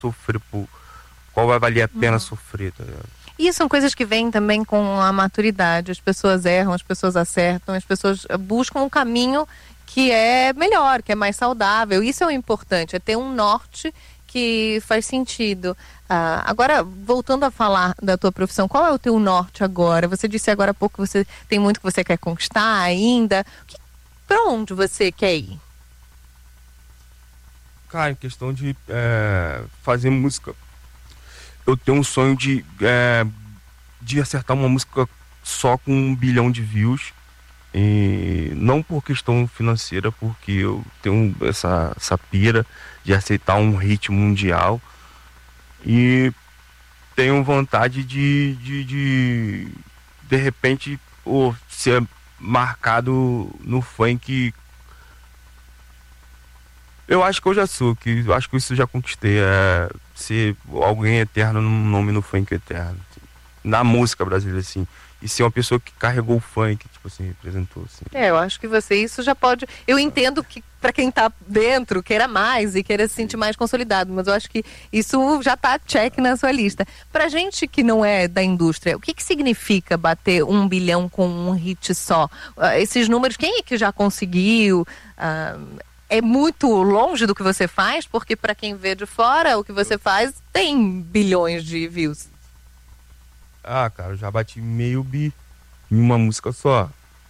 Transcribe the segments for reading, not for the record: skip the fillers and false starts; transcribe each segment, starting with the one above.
sofrer qual vai valer a pena sofrer, tá ligado? E são coisas que vêm também com a maturidade. As pessoas erram, as pessoas acertam, as pessoas buscam um caminho que é melhor, que é mais saudável. Isso é o importante, é ter um norte que faz sentido. Agora, voltando a falar da tua profissão, qual é o teu norte agora? Você disse agora há pouco que você tem muito que você quer conquistar ainda. Para onde você quer ir? Cara, em questão de fazer música, eu tenho um sonho de acertar uma música só com 1 bilhão de views. E não por questão financeira, porque eu tenho essa pira de aceitar um hit mundial e tenho vontade de repente ser marcado no funk. Eu acho que eu já sou, eu acho que isso eu já conquistei, ser alguém eterno, num nome no funk eterno, assim, na música brasileira, assim. E ser uma pessoa que carregou o funk, tipo assim, representou, assim. Eu acho que isso já pode... Eu entendo que para quem tá dentro, queira mais e queira se sentir mais consolidado, mas eu acho que isso já tá check na sua lista. Pra gente que não é da indústria, o que significa bater 1 bilhão com um hit só? Esses números, quem é que já conseguiu? É muito longe do que você faz? Porque para quem vê de fora, o que você faz tem bilhões de views. Cara, eu já bati meio bi em uma música só.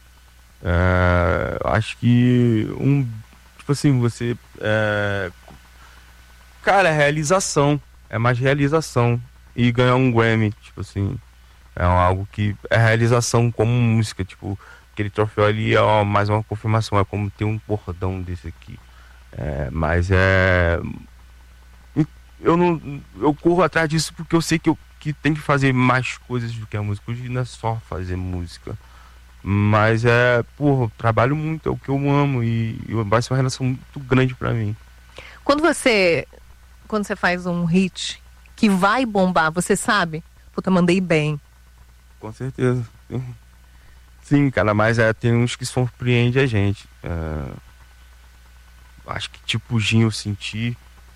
Acho que tipo assim, você cara, é realização. É mais realização. E ganhar um Grammy, tipo assim, é algo que é realização como música, tipo, aquele troféu ali é mais uma confirmação, é como ter um bordão desse aqui. Mas eu corro atrás disso porque eu sei que tem que fazer mais coisas do que a música. Hoje não é só fazer música, mas eu trabalho muito, é o que eu amo e vai ser uma relação muito grande pra mim. Quando você faz um hit que vai bombar, você sabe? Puta, mandei bem. Com certeza. Sim, cara, mas tem uns que surpreendem a gente. Acho que tipo Gin eu senti.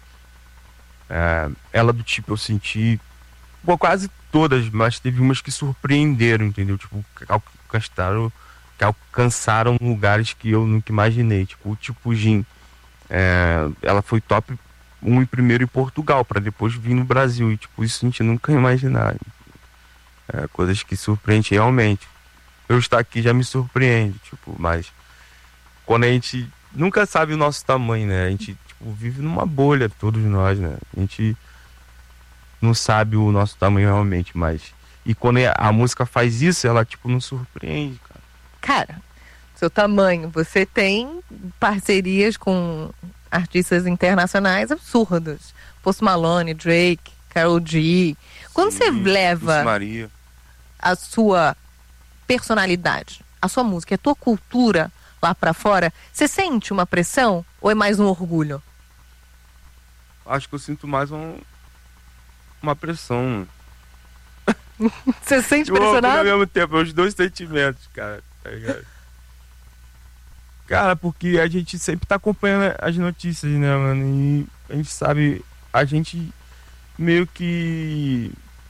Ela do Tipo eu senti. Quase todas, mas teve umas que surpreenderam, entendeu? Tipo, que alcançaram lugares que eu nunca imaginei. Tipo Gin. Ela foi top 1 em primeiro em Portugal, pra depois vir no Brasil. E tipo, isso a gente nunca imaginar. Coisas que surpreendem realmente. Eu estar aqui já me surpreende, tipo, mas quando a gente nunca sabe o nosso tamanho, né? A gente vive numa bolha, todos nós, né? A gente não sabe o nosso tamanho realmente, mas... E quando a música faz isso, ela, nos surpreende, cara. Cara, seu tamanho, você tem parcerias com artistas internacionais absurdos. Post Malone, Drake, Karol G. Quando você leva a sua personalidade, a sua música, a tua cultura lá pra fora, você sente uma pressão ou é mais um orgulho? Acho que eu sinto mais uma pressão. Você sente pressionado? Ao mesmo tempo, os dois sentimentos, cara, tá ligado? Cara, porque a gente sempre tá acompanhando as notícias, né, mano? E a gente sabe, a gente meio que...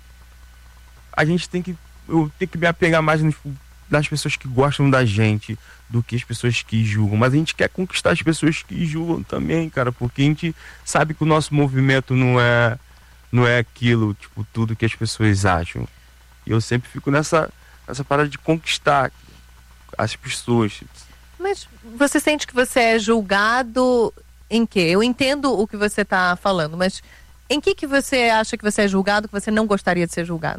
Eu tenho que me apegar mais nas pessoas que gostam da gente do que as pessoas que julgam. Mas a gente quer conquistar as pessoas que julgam também, cara, porque a gente sabe que o nosso movimento não é aquilo, tudo que as pessoas acham. E eu sempre fico nessa parada de conquistar as pessoas. Mas você sente que você é julgado em quê? Eu entendo o que você tá falando, mas em que você acha que você é julgado, que você não gostaria de ser julgado?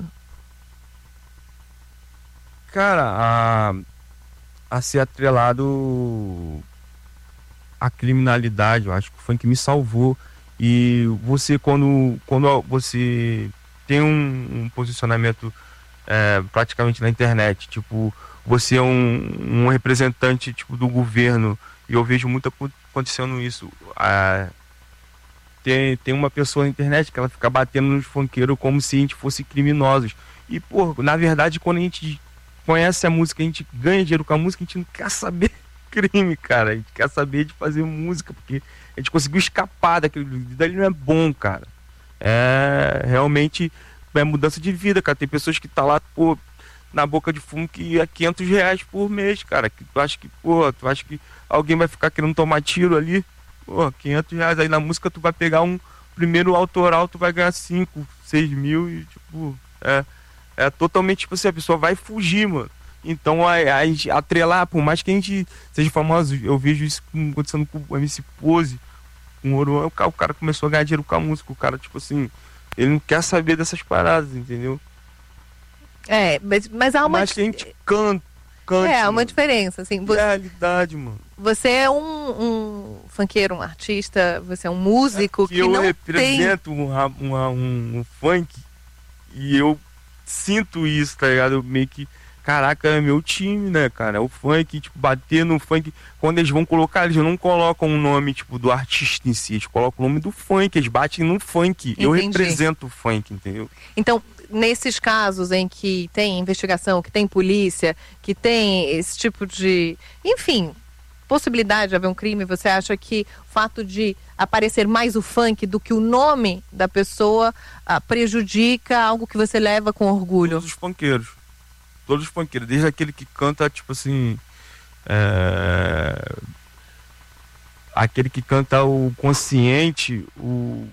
Cara, a ser atrelado à criminalidade, eu acho que o funk me salvou. E você, quando você tem um posicionamento praticamente na internet, você é um representante do governo, e eu vejo muito acontecendo isso. Tem uma pessoa na internet que ela fica batendo nos funkeiros como se a gente fosse criminosos. E, na verdade, quando a gente conhece a música, a gente ganha dinheiro com a música, a gente não quer saber crime, cara. A gente quer saber de fazer música, porque a gente conseguiu escapar daquilo. Dali não é bom, cara. realmente é mudança de vida, cara. Tem pessoas que tá lá, pô, na boca de fumo que é R$ 500 por mês, cara. Que tu acha que alguém vai ficar querendo tomar tiro ali? Pô, R$ 500. Aí na música tu vai pegar um primeiro autoral, tu vai ganhar 5, 6 mil e, tipo, é totalmente, tipo assim, a pessoa vai fugir, mano. Então, a gente atrelar, por mais que a gente seja famoso, eu vejo isso acontecendo com o MC Pose, com o Ouro, o cara começou a ganhar dinheiro com a música, o cara, tipo assim, ele não quer saber dessas paradas, entendeu? Mas há uma... Mas que a gente canta, há uma diferença, assim. Realidade, mano. Você é um funkeiro, um artista, você é um músico que não tem... Eu represento um funk e eu sinto isso, tá ligado? Eu meio que, caraca, é meu time, né, cara? O funk, tipo, bater no funk, quando eles vão colocar, eles não colocam o nome, tipo, do artista em si, eles colocam o nome do funk, eles batem no funk. Entendi. Eu represento o funk, entendeu? Então, nesses casos em que tem investigação, que tem polícia, que tem esse tipo de, enfim, possibilidade de haver um crime, você acha que o fato de aparecer mais o funk do que o nome da pessoa prejudica algo que você leva com orgulho? Todos os funkeiros, desde aquele que canta, tipo assim, aquele que canta o consciente, o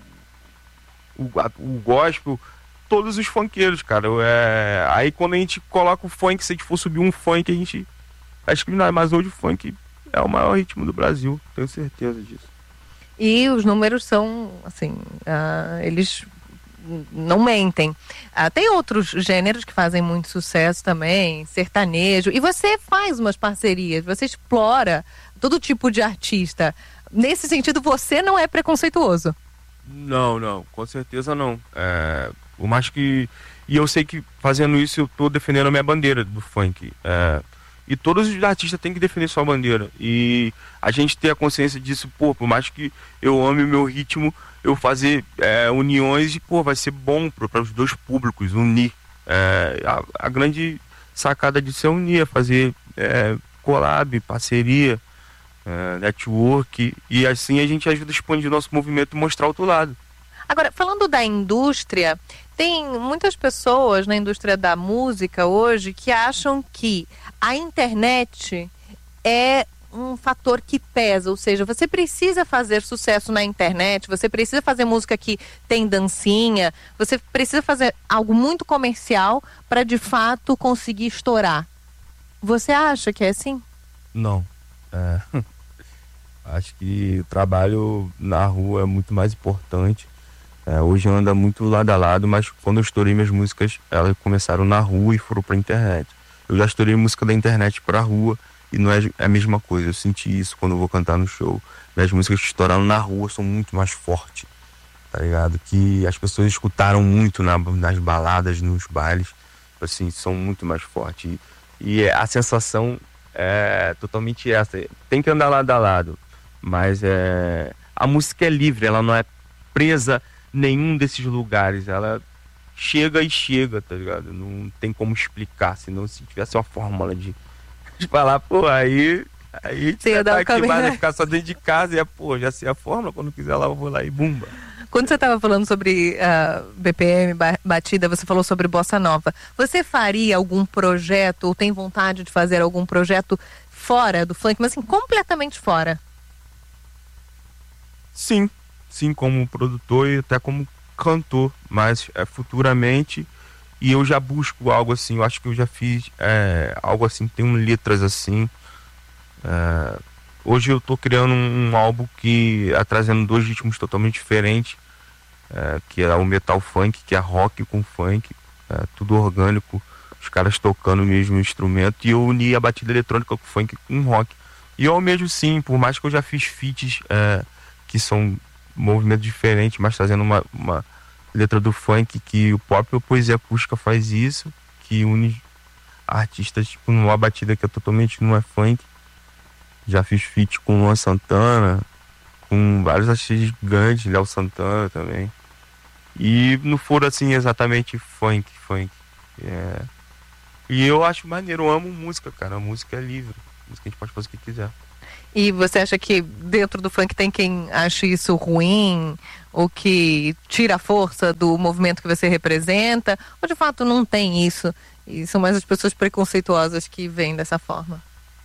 gospel, todos os funkeiros, cara. Aí quando a gente coloca o funk, se a gente for subir um funk, a gente vai discriminar, mas hoje o funk é o maior ritmo do Brasil, tenho certeza disso. E os números são, assim, eles não mentem. Tem outros gêneros que fazem muito sucesso também, sertanejo, e você faz umas parcerias, você explora todo tipo de artista. Nesse sentido, você não é preconceituoso? Não, com certeza não. Por mais que... E eu sei que fazendo isso eu tô defendendo a minha bandeira do funk. E todos os artistas têm que defender sua bandeira. E a gente ter a consciência disso, pô, por mais que eu ame o meu ritmo, eu fazer uniões e, pô, vai ser bom para os dois públicos, unir. A grande sacada disso é unir, é fazer collab, parceria, network, e assim a gente ajuda a expandir o nosso movimento e mostrar outro lado. Agora, falando da indústria, tem muitas pessoas na indústria da música hoje que acham que a internet é um fator que pesa, ou seja, você precisa fazer sucesso na internet, você precisa fazer música que tem dancinha, você precisa fazer algo muito comercial para de fato conseguir estourar. Você acha que é assim? Não. Acho que o trabalho na rua é muito mais importante. Hoje anda muito lado a lado, mas quando eu estourei minhas músicas, elas começaram na rua e foram pra internet. Eu já estourei música da internet pra rua e não é a mesma coisa. Eu senti isso quando eu vou cantar no show. Minhas músicas que estouraram na rua são muito mais fortes, tá ligado? Que as pessoas escutaram muito nas baladas, nos bailes, assim, são muito mais fortes. E a sensação é totalmente essa. Tem que andar lado a lado, mas a música é livre, ela não é presa nenhum desses lugares, ela chega, tá ligado? Não tem como explicar, senão se tivesse uma fórmula de falar, pô, aí você tá aqui, vai ficar só dentro de casa e já sei a fórmula, quando quiser lá eu vou lá e bumba. Quando você estava falando sobre BPM, batida, você falou sobre bossa nova. Você faria algum projeto, ou tem vontade de fazer algum projeto fora do funk, mas assim, completamente fora? Sim, como produtor e até como cantor, mas futuramente, e eu já busco algo assim, eu acho que eu já fiz algo assim, tem letras assim. Hoje eu tô criando um álbum que trazendo dois ritmos totalmente diferentes, que é o metal funk, que é rock com funk, tudo orgânico, os caras tocando o mesmo instrumento, e eu uni a batida eletrônica com funk com rock. E eu mesmo sim, por mais que eu já fiz feats que são movimentos diferentes, mas trazendo uma letra do funk, que o próprio Poesia Acústica faz isso, que une artistas tipo, numa batida que totalmente não é funk. Já fiz feat com Luan Santana, com vários artistas gigantes, Léo Santana também. E não for assim exatamente funk. E eu acho maneiro, eu amo música, cara. A música é livre. A música a gente pode fazer o que quiser. E você acha que dentro do funk tem quem ache isso ruim, ou que tira a força do movimento que você representa, ou de fato não tem isso, e são mais as pessoas preconceituosas que veem dessa forma?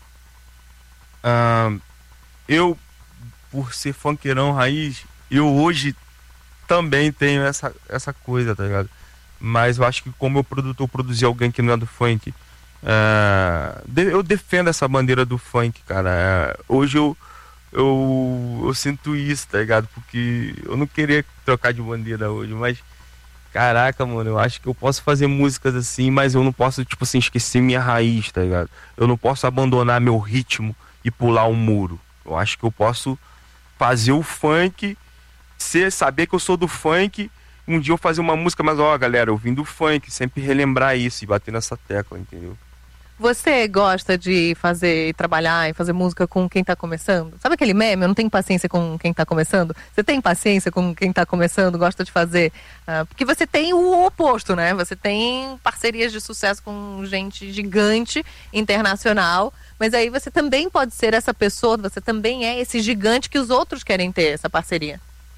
Eu, por ser funkeirão raiz, eu hoje também tenho essa coisa, tá ligado? Mas eu acho que como eu produzi alguém que não é do funk, eu defendo essa bandeira do funk, cara. Hoje eu sinto isso, tá ligado? Porque eu não queria trocar de bandeira hoje, mas caraca, mano, eu acho que eu posso fazer músicas assim, mas eu não posso, tipo assim, esquecer minha raiz, tá ligado? Eu não posso abandonar meu ritmo e pular um muro. Eu acho que eu posso fazer o funk, saber que eu sou do funk, um dia eu fazer uma música, mas ó, galera, eu vim do funk, sempre relembrar isso e bater nessa tecla, entendeu? Você gosta de fazer, trabalhar e fazer música com quem tá começando? Sabe aquele meme? Eu não tenho paciência com quem tá começando. Você tem paciência com quem tá começando? Gosta de fazer? Porque você tem o oposto, né? Você tem parcerias de sucesso com gente gigante, internacional. Mas aí você também pode ser essa pessoa, você também é esse gigante que os outros querem ter, essa parceria.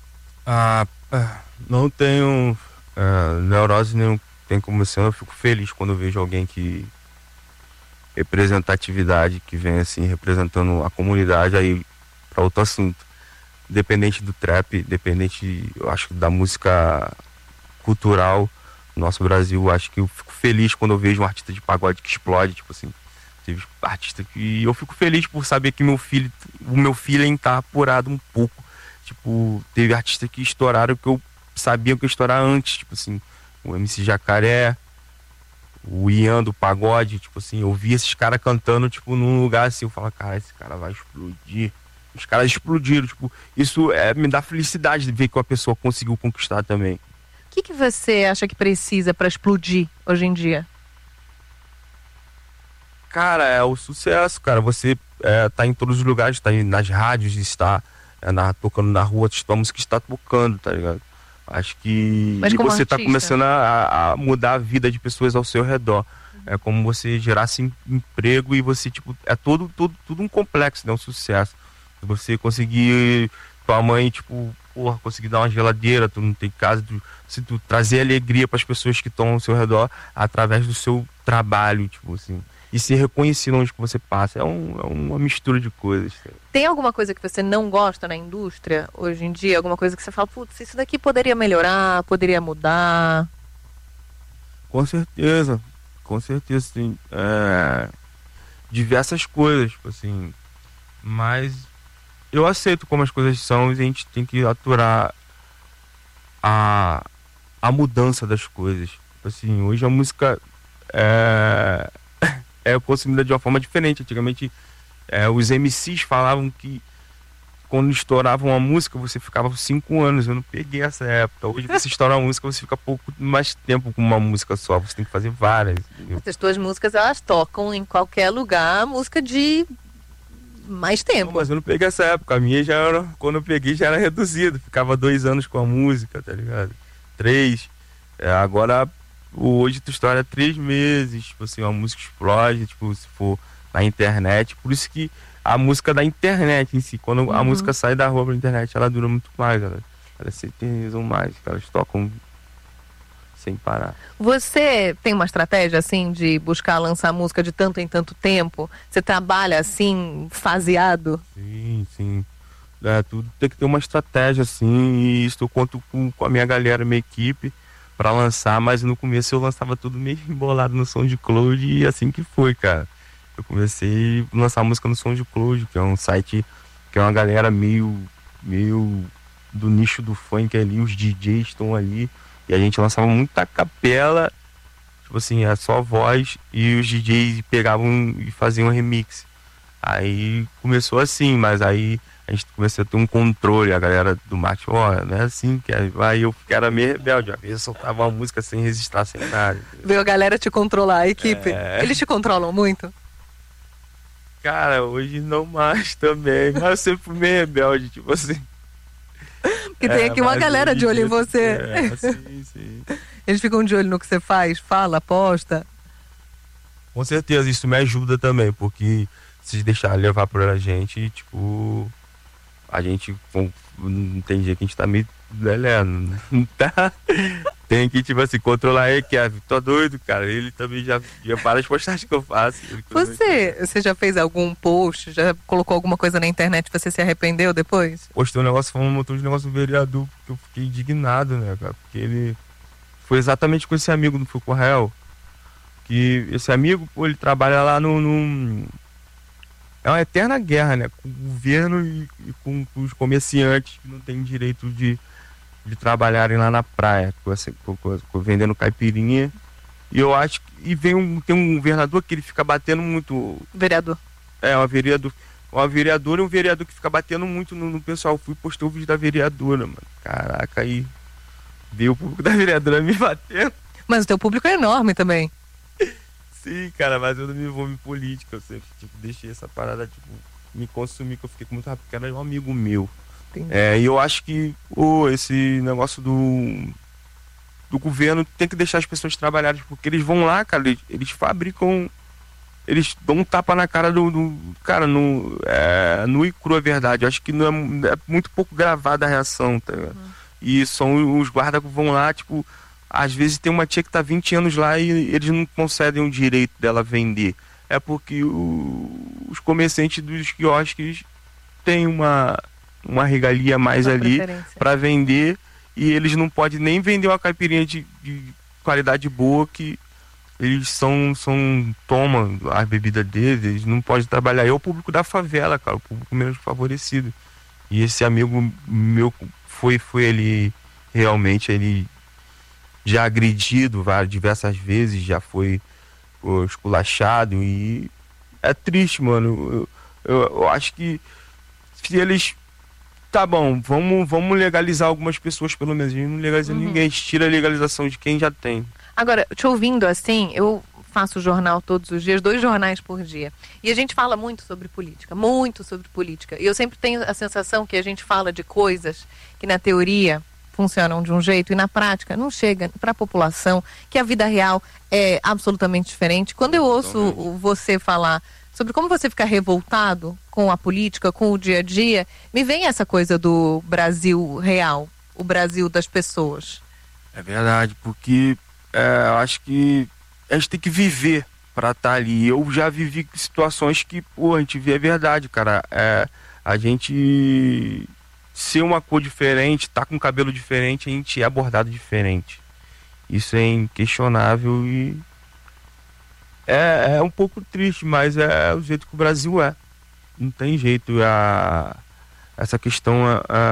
Não tenho neurose nenhum. Tem começando, eu fico feliz quando eu vejo alguém que representatividade, que vem assim representando a comunidade, aí para outro assunto, independente do trap, independente, eu acho, da música cultural no nosso Brasil. Eu acho que eu fico feliz quando eu vejo um artista de pagode que explode, tipo assim, teve artista que eu fico feliz por saber que o meu feeling tá apurado um pouco, tipo, teve artista que estouraram que eu sabia que ia estourar antes, tipo assim, o MC Jacaré, o Ian do pagode, tipo assim, eu vi esses caras cantando, tipo, num lugar assim, eu falo, cara, esse cara vai explodir. Os caras explodiram, tipo, isso me dá felicidade de ver que uma pessoa conseguiu conquistar também. O que você acha que precisa para explodir hoje em dia? Cara, é o sucesso, cara. Você tá em todos os lugares, tá nas rádios, está tocando na rua, a música está tocando, tá ligado? Acho que Mas como você artista, tá começando a mudar a vida de pessoas ao seu redor. É como você gerasse emprego e você, tipo, é tudo um complexo, né? Um sucesso. Você conseguir, tua mãe, tipo, porra, conseguir dar uma geladeira, tu não tem casa, tu trazer alegria para as pessoas que estão ao seu redor através do seu trabalho, tipo assim. E ser reconhecido onde que você passa. É uma mistura de coisas. Tem alguma coisa que você não gosta na indústria hoje em dia? Alguma coisa que você fala, putz, isso daqui poderia melhorar, poderia mudar? Com certeza tem diversas coisas, tipo assim. Mas eu aceito como as coisas são e a gente tem que aturar a mudança das coisas. Tipo assim, hoje a música é consumida de uma forma diferente. Antigamente, os MCs falavam que quando estouravam uma música, você ficava 5 anos. Eu não peguei essa época. Hoje, você estoura uma música, você fica pouco mais tempo com uma música só. Você tem que fazer várias. Entendeu? As tuas músicas, elas tocam em qualquer lugar, música de mais tempo. Não, mas eu não peguei essa época. A minha já era, quando eu peguei, já era reduzido. Ficava 2 anos com a música, tá ligado? 3. Agora, hoje tu estoura 3 meses, tipo assim, uma música explode, tipo, se for na internet. Por isso que a música da internet em si, quando a música sai da rua pra internet, ela dura muito mais, elas se eternizam mais, elas tocam sem parar. Você tem uma estratégia, assim, de buscar lançar música de tanto em tanto tempo? Você trabalha, assim, faseado? Sim. Tudo tem que ter uma estratégia, assim, e isso eu conto com a minha galera, minha equipe, pra lançar, mas no começo eu lançava tudo meio embolado no SoundCloud e assim que foi, cara. Eu comecei a lançar música no SoundCloud, que é um site que é uma galera meio do nicho do funk ali, os DJs estão ali, e a gente lançava muita capela, tipo assim, é só voz, e os DJs pegavam e faziam um remix. Aí começou assim, mas aí a gente começou a ter um controle, a galera do marketing, não é assim que é. Aí eu era meio rebelde, às vezes eu soltava uma música sem registrar, sem nada. Veio a galera te controlar, a equipe. Eles te controlam muito? Cara, hoje não mais também, mas eu sempre fui meio rebelde, tipo assim. Porque tem aqui uma galera de olho em você. Sim. Eles ficam de olho no que você faz, fala, posta. Com certeza, isso me ajuda também, porque se deixar levar por a gente, tipo, a gente não tem dia que a gente tá meio lelé, não tá? Tem que, tipo assim, controlar ele, Kevin. Tô doido, cara. Ele também já para as postagens que eu faço. Você já fez algum post, já colocou alguma coisa na internet e você se arrependeu depois? Postei um negócio falando um montão de negócio do vereador, porque eu fiquei indignado, né, cara? Porque ele foi exatamente com esse amigo, não foi com o réu. Que esse amigo, pô, ele trabalha lá no. É uma eterna guerra, né? Com o governo e com os comerciantes que não têm direito de trabalharem lá na praia, vendendo caipirinha. E eu acho que. E tem um governador que ele fica batendo muito. Vereador. É, uma vereadora. Uma vereadora e um vereador que fica batendo muito no pessoal. Fui postou o vídeo da vereadora, mano. Caraca, aí veio o público da vereadora me batendo. Mas o teu público é enorme também. Sim, cara, mas eu não me envolvo em política. Eu sempre, tipo, deixei essa parada, tipo, me consumir, que eu fiquei com muito rápido, porque era um amigo meu. E eu acho que esse negócio do governo tem que deixar as pessoas trabalharem, porque eles vão lá, cara, eles fabricam, eles dão um tapa na cara do cara, no e cru a verdade. Eu acho que não é muito pouco gravada a reação, tá ligado? E são os guardas que vão lá, tipo, às vezes tem uma tia que tá 20 anos lá e eles não concedem o direito dela vender. É porque os comerciantes dos quiosques têm uma regalia mais ali para vender, e eles não podem nem vender uma caipirinha de qualidade boa, que eles tomam a bebida deles, eles não podem trabalhar. É o público da favela, cara, o público menos favorecido. E esse amigo meu foi ele realmente, ele já agredido diversas vezes, já foi esculachado, e é triste, mano. Eu acho que se eles... Tá bom, vamos legalizar algumas pessoas, pelo menos. A gente não legaliza ninguém, a gente tira a legalização de quem já tem. Agora, te ouvindo assim, eu faço jornal todos os dias, 2 jornais por dia. E a gente fala muito sobre política, muito sobre política. E eu sempre tenho a sensação que a gente fala de coisas que na teoria funcionam de um jeito e na prática não chega para a população, que a vida real é absolutamente diferente. Quando eu ouço você falar sobre como você fica revoltado com a política, com o dia a dia, me vem essa coisa do Brasil real, o Brasil das pessoas. É verdade, porque eu acho que a gente tem que viver para estar ali. Eu já vivi situações que, a gente vê a verdade, cara. A gente ser uma cor diferente, tá com cabelo diferente, a gente é abordado diferente. Isso é inquestionável e é um pouco triste, mas é o jeito que o Brasil é. Não tem jeito. Essa questão,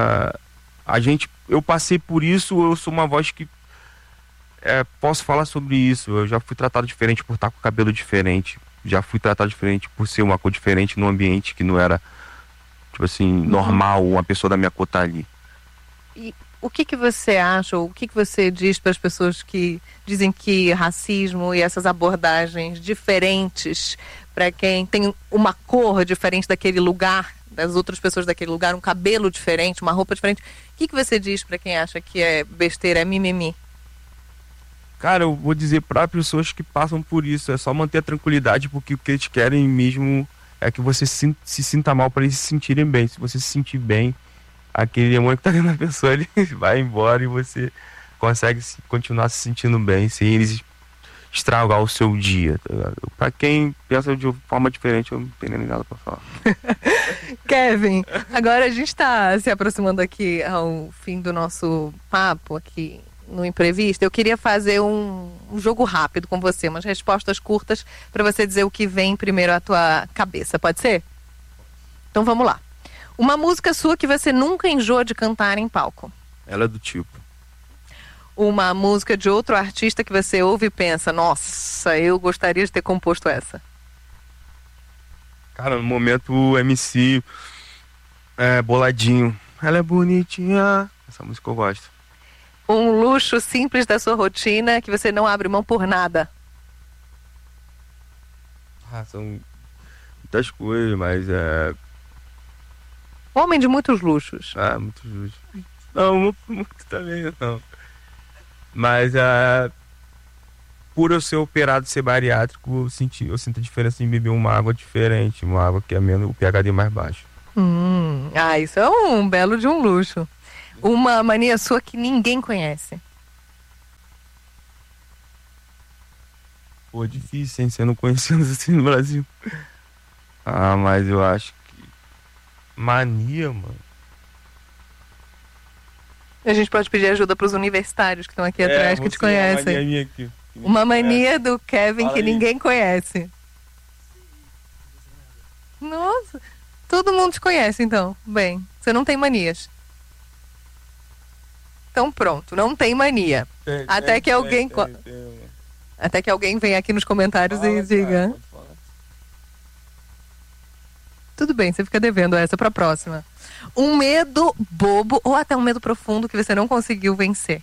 eu passei por isso, eu sou uma voz que posso falar sobre isso. Eu já fui tratado diferente por estar com cabelo diferente, já fui tratado diferente por ser uma cor diferente num ambiente que não era, tipo assim, normal, uma pessoa da minha cor tá ali. E o que você acha, ou o que você diz para as pessoas que dizem que racismo e essas abordagens diferentes para quem tem uma cor diferente daquele lugar, das outras pessoas daquele lugar, um cabelo diferente, uma roupa diferente, o que você diz para quem acha que é besteira, é mimimi? Cara, eu vou dizer para pessoas que passam por isso, é só manter a tranquilidade, porque o que eles querem mesmo é que você se sinta mal para eles se sentirem bem. Se você se sentir bem, aquele demônio que tá dentro da pessoa, ele vai embora e você consegue continuar se sentindo bem, sem eles estragar o seu dia, tá ligado? Pra quem pensa de forma diferente, eu não tenho nem nada pra falar. Kevin, agora a gente tá se aproximando aqui ao fim do nosso papo aqui no Imprevisto. Eu queria fazer um jogo rápido com você, umas respostas curtas para você dizer o que vem primeiro à tua cabeça, pode ser? Então vamos lá. Uma música sua que você nunca enjoa de cantar em palco. Ela é do tipo. Uma música de outro artista que você ouve e pensa, nossa, eu gostaria de ter composto essa. Cara, no momento o MC Boladinho. Ela é bonitinha. Essa música eu gosto. Um luxo simples da sua rotina que você não abre mão por nada. São muitas coisas, mas Homem de muitos luxos. Muitos luxos. Não, muito também não. Mas por eu ser operado, ser bariátrico, eu sinto a diferença em beber uma água diferente, uma água que é menos, o pH é mais baixo. Isso é um belo de um luxo. Uma mania sua que ninguém conhece. Pô, difícil, hein? Sendo conhecidos assim no Brasil. Mas eu acho que... Mania, mano. A gente pode pedir ajuda pros universitários que estão aqui atrás, que te conhecem. Uma mania aqui. Uma mania do Kevin que ninguém conhece. Nossa, todo mundo te conhece, então. Bem, você não tem manias. Então pronto, não tem mania. Até que alguém venha aqui nos comentários e diga. Tudo bem, você fica devendo essa pra próxima. Um medo bobo ou até um medo profundo que você não conseguiu vencer.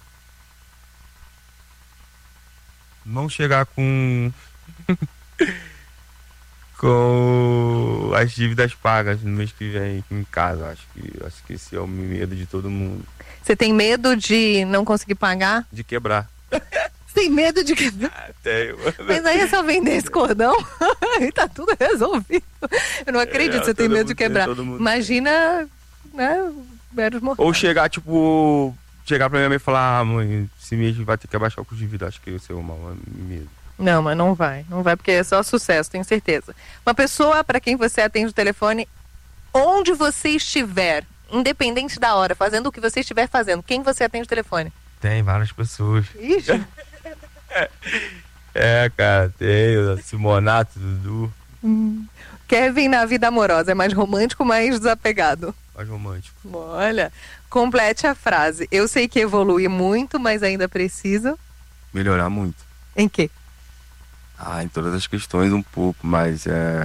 Não chegar com com as dívidas pagas no mês que vem em casa. Acho que esse é o medo de todo mundo. Você tem medo de não conseguir pagar? De quebrar. Tem medo de quebrar? Tenho. Mas aí é só vender esse cordão e tá tudo resolvido. Eu não acredito que você tem medo de quebrar. Imagina, né, meros mortais. Ou chegar pra minha mãe e falar, mãe, esse mês vai ter que abaixar o custo de vida. Acho que esse é o maior medo. Não, mas não vai porque é só sucesso, tenho certeza. Uma pessoa para quem você atende o telefone, onde você estiver, independente da hora, fazendo o que você estiver fazendo, quem você atende o telefone? Tem várias pessoas. Ixi. Cara, tem o Simonato, Dudu. Kevin na vida amorosa, é mais romântico, mais desapegado? Mais romântico. Olha, complete a frase. Eu sei que evolui muito, mas ainda preciso... Melhorar muito. Em quê? Em todas as questões um pouco, mas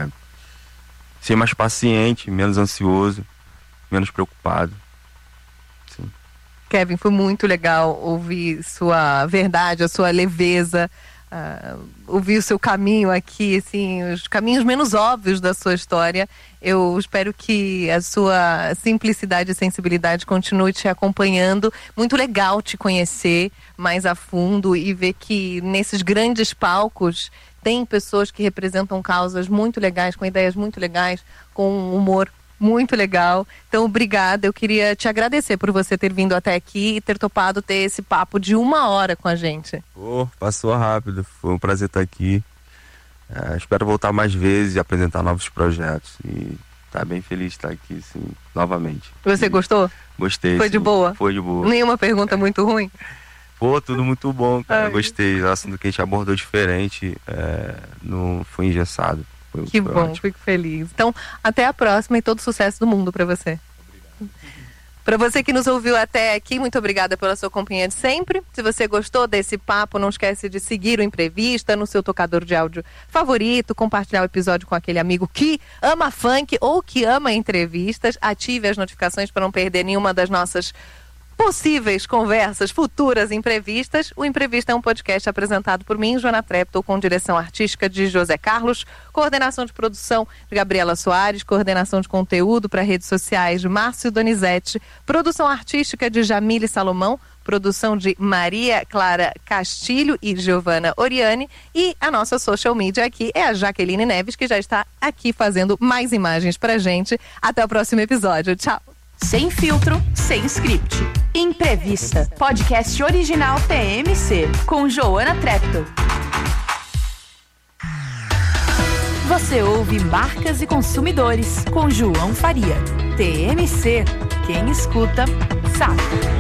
ser mais paciente, menos ansioso, menos preocupado. Sim. Kevin, foi muito legal ouvir sua verdade, a sua leveza, ouvir o seu caminho aqui, assim, os caminhos menos óbvios da sua história. Eu espero que a sua simplicidade e sensibilidade continue te acompanhando. Muito legal te conhecer mais a fundo e ver que nesses grandes palcos tem pessoas que representam causas muito legais, com ideias muito legais, com um humor muito legal. Então, obrigada. Eu queria te agradecer por você ter vindo até aqui e ter topado ter esse papo de 1 hora com a gente. Passou rápido. Foi um prazer estar aqui. Espero voltar mais vezes e apresentar novos projetos. E tá bem feliz de estar aqui, sim, novamente. Você gostou? Gostei. Foi sim. de boa? Foi de boa. Nenhuma pergunta muito ruim? Tudo muito bom, cara. Gostei. O assunto que a gente abordou diferente, não foi engessado. Que bom, ótimo. Fico feliz. Então, até a próxima e todo sucesso do mundo para você. Para você que nos ouviu até aqui, muito obrigada pela sua companhia de sempre. Se você gostou desse papo, não esquece de seguir o Imprevista no seu tocador de áudio favorito, compartilhar o episódio com aquele amigo que ama funk ou que ama entrevistas. Ative as notificações para não perder nenhuma das nossas possíveis conversas futuras imprevistas. O Imprevista é um podcast apresentado por mim, Joana Treptow, com direção artística de José Carlos, coordenação de produção de Gabriela Soares, coordenação de conteúdo para redes sociais de Márcio Donizete, produção artística de Jamile Salomão, produção de Maria Clara Castilho e Giovana Oriani, e a nossa social media aqui é a Jaqueline Neves, que já está aqui fazendo mais imagens pra gente. Até o próximo episódio. Tchau! Sem filtro, sem script. Imprevista. Podcast original TMC, com Joana Treptow. Você ouve Marcas e Consumidores, com João Faria. TMC. Quem escuta, sabe.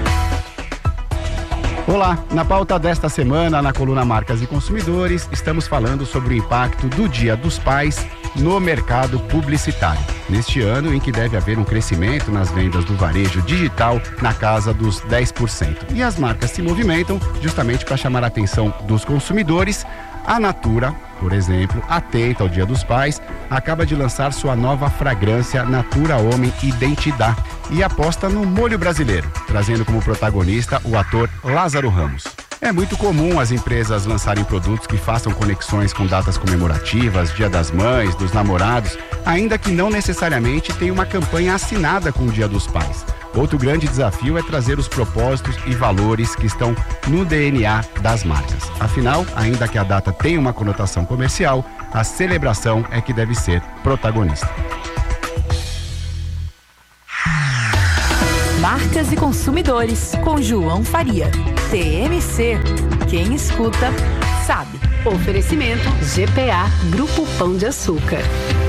Olá, na pauta desta semana, na coluna Marcas e Consumidores, estamos falando sobre o impacto do Dia dos Pais no mercado publicitário. Neste ano em que deve haver um crescimento nas vendas do varejo digital na casa dos 10%. E as marcas se movimentam justamente para chamar a atenção dos consumidores. A Natura, por exemplo, atenta ao Dia dos Pais, acaba de lançar sua nova fragrância Natura Homem Identidade e aposta no molho brasileiro, trazendo como protagonista o ator Lázaro Ramos. É muito comum as empresas lançarem produtos que façam conexões com datas comemorativas, Dia das Mães, dos namorados, ainda que não necessariamente tenha uma campanha assinada com o Dia dos Pais. Outro grande desafio é trazer os propósitos e valores que estão no DNA das marcas. Afinal, ainda que a data tenha uma conotação comercial, a celebração é que deve ser protagonista. Marcas e Consumidores, com João Faria. TMC. Quem escuta, sabe. Oferecimento GPA Grupo Pão de Açúcar.